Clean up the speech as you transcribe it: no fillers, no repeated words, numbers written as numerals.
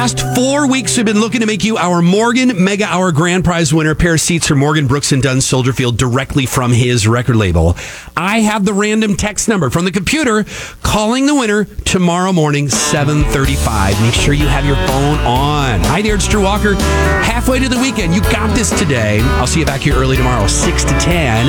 past 4 weeks, we've been looking to make you our Morgan Mega Hour Grand Prize winner. A pair of seats for Morgan Brooks and Dunn Soldier-Field directly from his record label. I have the random text number from the computer calling the winner tomorrow morning, 7:35. Make sure you have your phone on. Hi there, it's Drew Walker. Halfway to the weekend. You got this today. I'll see you back here early tomorrow, 6 to 10.